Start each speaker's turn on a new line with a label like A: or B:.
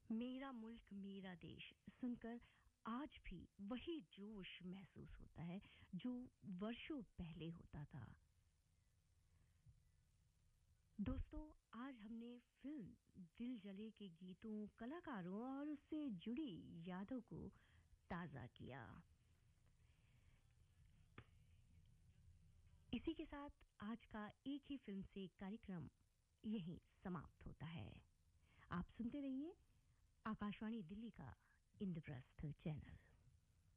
A: मेरा मुल्क मेरा देश सुनकर आज भी वही जोश महसूस होता है जो वर्षों पहले होता था। दोस्तों, आज हमने फिल्म दिल जले के गीतों, कलाकारों और उससे जुड़ी यादों को ताज़ा किया। इसी के साथ आज का एक ही फिल्म से कार्यक्रम यहीं समाप्त होता है। आप सुनते रहिए आकाशवाणी दिल्ली का इंद्रप्रस्थ चैनल।